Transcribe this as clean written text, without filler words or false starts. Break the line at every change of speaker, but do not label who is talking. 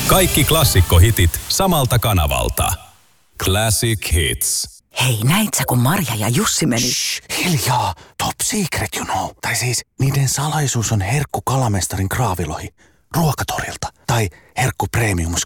Kaikki klassikkohitit samalta kanavalta. Classic Hits.
Hei, näit sä, kun Marja ja Jussi meni?
Shh, hiljaa. Top secret, you know. Tai siis, niiden salaisuus on herkku kalamestarin kraavilohi. Ruokatorilta. Tai herkku premium